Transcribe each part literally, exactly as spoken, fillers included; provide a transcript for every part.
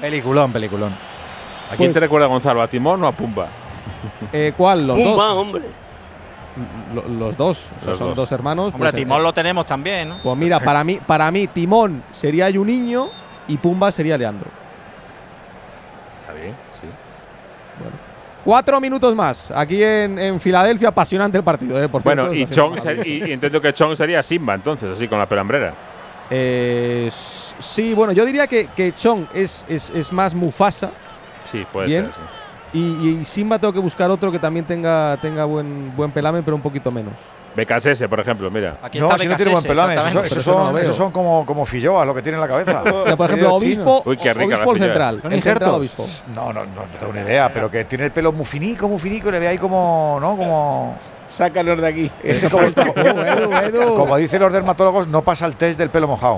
Peliculón, peliculón. ¿A quién Pues- te recuerda, Gonzalo? ¿A Timón o a Pumba? Eh, ¿Cuál? Los Pumba, dos. hombre. Lo- los dos. O sea, Los son dos. dos, hermanos. Hombre, pues, Timón eh, lo tenemos también, ¿no? Pues mira, para mí, para mí, Timón sería Juninho y Pumba sería Leandro. Está bien, sí. Bueno. Cuatro minutos más. Aquí en, en Filadelfia, apasionante el partido, ¿eh? Por Bueno, cierto, y está Chong, siendo ser- y, y entiendo que Chong sería Simba, entonces, así con la pelambrera. Eh, s- sí, bueno, yo diría que, que Chong es, es, es más Mufasa Sí, puede Bien. ser, sí. y, y Simba tengo que buscar otro que también tenga, tenga buen, buen pelame, pero un poquito menos. B K S S, por ejemplo, mira. Aquí No, está si no tiene buen B K S S, pelame. Esos, exactamente. esos Pero eso no son, lo veo. esos son como, como filloas, lo que tiene en la cabeza. Mira, por ejemplo, obispo, Uy, qué rica obispo la el central. ¿Son El central injertos? obispo. No, no, no, no tengo una idea, pero que tiene el pelo muy finico, muy finico, y le ve ahí como, ¿no? Como, Sácalos de aquí. ese como, Edu, Edu, Edu. como dicen los dermatólogos, no pasa el test del pelo mojado.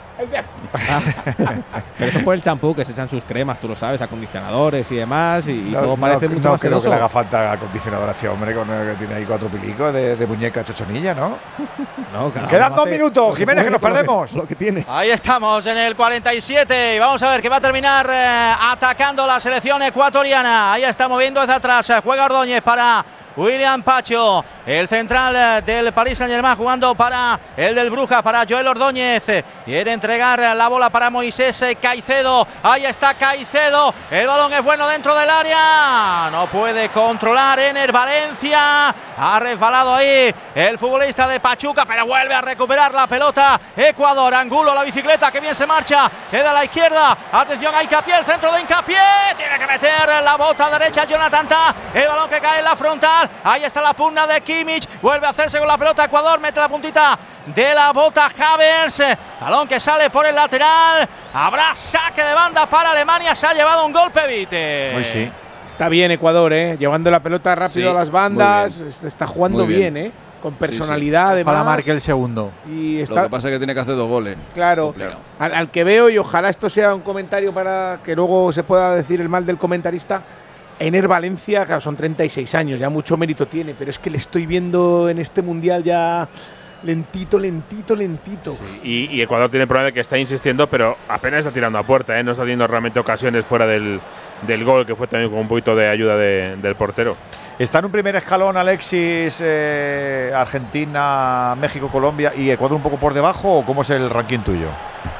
Pero eso por el champú, que se echan sus cremas, tú lo sabes, acondicionadores y demás, y, y No, todo no, parece mucho no más creo que sedoso. le haga falta acondicionador a este hombre con el que tiene ahí cuatro pilicos de, de muñeca chochonilla, ¿no? No, cada Quedan uno dos hace minutos, lo que Jiménez, que puede nos con lo perdemos. Lo que tiene. Ahí estamos en el cuarenta y siete y vamos a ver que va a terminar eh, atacando la selección ecuatoriana. Ahí está moviendo hacia atrás, eh, juega Ordóñez para William Pacho, el central eh, del Paris Saint-Germain jugando para el del Brujas, para Joel Ordóñez. Eh, Quiere entregar eh, la bola para Moisés eh, Caicedo. Ahí está Caicedo, el balón es bueno dentro del área. No puede controlar Ener Valencia. Ha resbalado ahí el futbolista de Pachuca, pero vuelve a recuperar la pelota Ecuador. Angulo, la bicicleta, que bien se marcha. Queda a la izquierda. Atención a Hincapié, el centro de Hincapié. Tiene que meter la bota derecha Jonathan Tah. El balón que cae en la frontal. Ahí está la pugna de Kimmich. Vuelve a hacerse con la pelota Ecuador. Mete la puntita de la bota Havertz. Balón que sale por el lateral. Habrá saque de banda para Alemania. Se ha llevado un golpe, Vite. Hoy sí. Está bien Ecuador, ¿eh? Llevando la pelota rápido Sí, a las bandas. muy bien. Está jugando Muy bien. bien. ¿eh? Con personalidad, además. Ojalá marque el segundo. Y Lo está, que pasa es que tiene que hacer dos goles. claro, Complicado. al, al que veo, y ojalá esto sea un comentario para que luego se pueda decir el mal del comentarista. Ener Valencia, claro, son treinta y seis años, ya mucho mérito tiene, pero es que le estoy viendo en este mundial ya lentito, lentito, lentito. Sí, y, y Ecuador tiene el problema de que está insistiendo, pero apenas está tirando a puerta, ¿eh? No está teniendo realmente ocasiones fuera del, del gol, que fue también con un poquito de ayuda de- del portero. Está en un primer escalón Alexis, eh, Argentina, México, Colombia y Ecuador un poco por debajo, ¿o cómo es el ranking tuyo?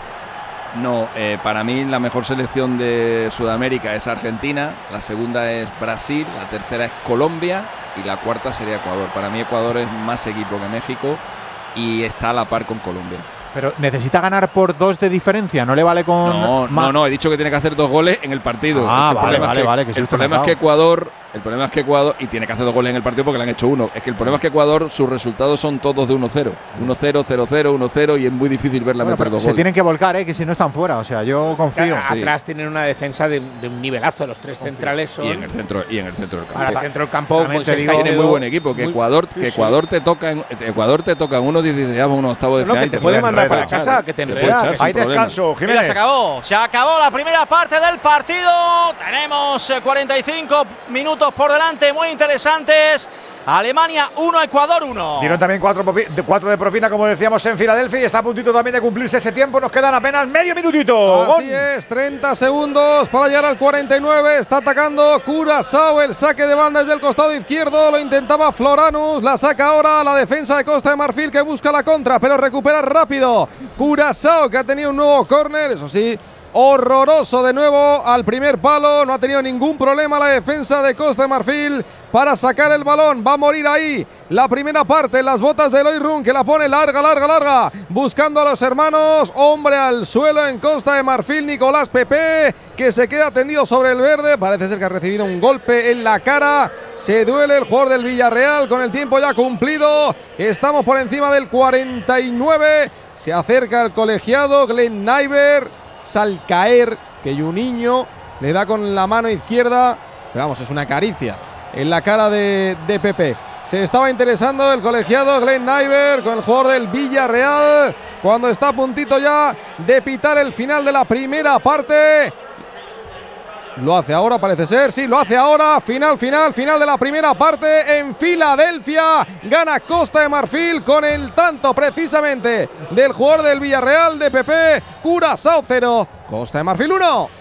No, eh, para mí la mejor selección de Sudamérica es Argentina, la segunda es Brasil, la tercera es Colombia y la cuarta sería Ecuador. Para mí Ecuador es más equipo que México y está a la par con Colombia. Pero necesita ganar por dos de diferencia, no le vale con. No, ma- no, no, he dicho que tiene que hacer dos goles en el partido. Ah, Es que el vale, problema es vale, que- vale, que El susto me problema ha es que dado. Ecuador, el problema es que Ecuador, y tiene que hacer dos goles en el partido porque le han hecho uno. Es que el problema es que Ecuador, sus resultados son todos de uno cero. uno cero, cero cero, uno cero y es muy difícil verla Bueno, meter pero dos se goles. tienen que volcar, ¿eh? Que si no están fuera. O sea, yo confío. Acá Atrás tienen una defensa de, de un nivelazo, los tres centrales son. Y en el centro, y en el centro del campo. Para el centro del campo, También te Moisés digo- Tiene Caicedo, muy buen equipo, que muy- Ecuador, sí, que sí. Ecuador te toca en Ecuador te toca en unos dieciséis, unos octavos de No, final. que y te te puede pueden mandar enredar. para casa, que te puede enreda. echar sin Hay problema. descanso, Mira, Jiménez. se acabó, se acabó la primera parte del partido. Tenemos eh, cuarenta y cinco minutos por delante, muy interesantes. Alemania uno, Ecuador uno. Dieron también cuatro, propi- de, cuatro de propina, como decíamos, en Filadelfia, y está a puntito también de cumplirse ese tiempo. Nos quedan apenas medio minutito. Así Gon. es, treinta segundos para llegar al cuarenta y nueve. Está atacando Curazao, el saque de banda desde el costado izquierdo. Lo intentaba Floranus, la saca ahora la defensa de Costa de Marfil, que busca la contra, pero recupera rápido. Curazao, que ha tenido un nuevo córner, eso sí, horroroso de nuevo al primer palo. No ha tenido ningún problema la defensa de Costa de Marfil para sacar el balón. Va a morir ahí la primera parte, las botas de Eloy Run, que la pone larga, larga, larga, buscando a los hermanos. Hombre al suelo en Costa de Marfil, Nicolás Pepe, que se queda tendido sobre el verde. Parece ser que ha recibido un golpe en la cara. Se duele el jugador del Villarreal con el tiempo ya cumplido. Estamos por encima del cuarenta y nueve. Se acerca el colegiado Glenn Naiber. Al caer, que Juninho le da con la mano izquierda, pero vamos, es una caricia en la cara de, de Pepe. Se estaba interesando el colegiado Glenn Naiber con el jugador del Villarreal cuando está a puntito ya de pitar el final de la primera parte. Lo hace ahora, parece ser, sí, lo hace ahora. Final, final, final de la primera parte en Filadelfia. Gana Costa de Marfil con el tanto precisamente del jugador del Villarreal, de Pepe. Curazao cero, Costa de Marfil uno.